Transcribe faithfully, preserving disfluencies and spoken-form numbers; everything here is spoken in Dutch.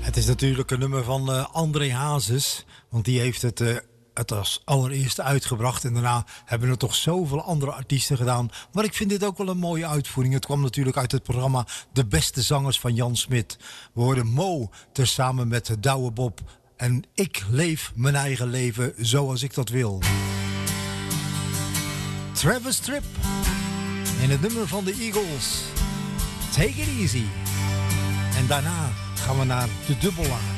Het is natuurlijk een nummer van uh, André Hazes. Want die heeft het, uh, het als allereerste uitgebracht. En daarna hebben er toch zoveel andere artiesten gedaan. Maar ik vind dit ook wel een mooie uitvoering. Het kwam natuurlijk uit het programma De Beste Zangers van Jan Smit. We hoorden Mo tezamen met Douwe Bob. En ik leef mijn eigen leven zoals ik dat wil. Travis Tritt in het nummer van de Eagles. Take it easy. En daarna gaan we naar de Dubbelaar.